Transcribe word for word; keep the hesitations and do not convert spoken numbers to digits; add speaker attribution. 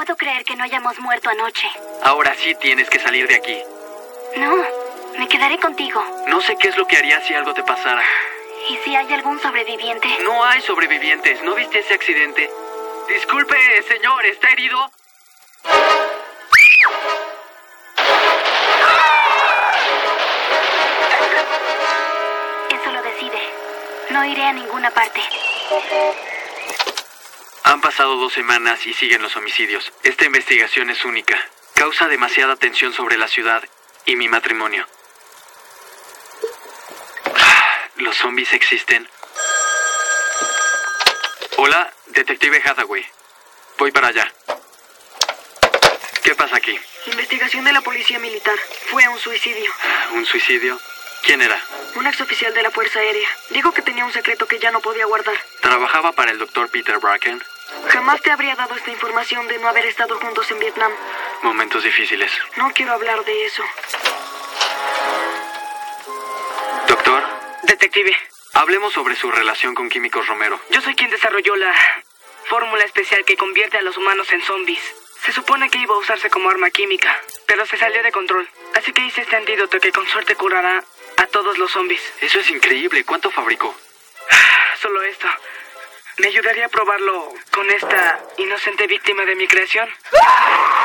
Speaker 1: puedo creer que no hayamos muerto anoche.
Speaker 2: Ahora sí tienes que salir de aquí.
Speaker 1: No, me quedaré contigo.
Speaker 2: No sé qué es lo que harías si algo te pasara.
Speaker 1: ¿Y si hay algún sobreviviente?
Speaker 2: No hay sobrevivientes. ¿No viste ese accidente? Disculpe, señor, ¿está herido?
Speaker 1: Eso lo decide. No iré a ninguna parte.
Speaker 2: Han pasado dos semanas y siguen los homicidios. Esta investigación es única. Causa demasiada tensión sobre la ciudad y mi matrimonio. ¿Los zombies existen? Hola, detective Hathaway. Voy para allá. ¿Qué pasa aquí?
Speaker 3: Investigación de la policía militar. Fue un suicidio.
Speaker 2: ¿Un suicidio? ¿Quién era?
Speaker 3: Un exoficial de la Fuerza Aérea. Dijo que tenía un secreto que ya no podía guardar.
Speaker 2: ¿Trabajaba para el doctor Peter Bracken?
Speaker 3: Jamás te habría dado esta información de no haber estado juntos en Vietnam.
Speaker 2: Momentos difíciles.
Speaker 3: No quiero hablar de eso.
Speaker 2: Doctor,
Speaker 4: Detective,
Speaker 2: hablemos sobre su relación con Químicos Romero.
Speaker 4: yo soy quien desarrolló la fórmula especial que convierte a los humanos en zombies. Se supone que iba a usarse como arma química, pero se salió de control. Así que hice este antídoto que con suerte curará a todos los zombies.
Speaker 2: Eso es increíble. ¿Cuánto fabricó?
Speaker 4: Solo esto. ¿Me ayudaría a probarlo con esta inocente víctima de mi creación?